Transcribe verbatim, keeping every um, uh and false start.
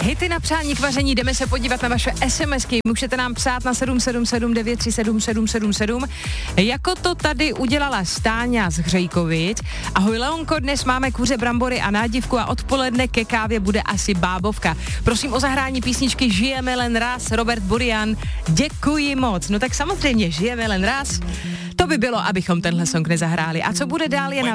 Hity na přání k vaření, jdeme se podívat na vaše SMSky. Můžete nám psát na sedm sedm sedm devět tři sedm sedm sedm sedm. Jako to tady udělala Stáňa z Hřejkovic. Ahoj Leonko, dnes máme kuře, brambory a nádivku a odpoledne ke kávě bude asi bábovka. Prosím o zahrání písničky Žijeme len raz, Robert Burian. Děkuji moc. No tak samozřejmě, žijeme len raz. To by bylo, abychom tenhle song nezahráli. A co bude dál je na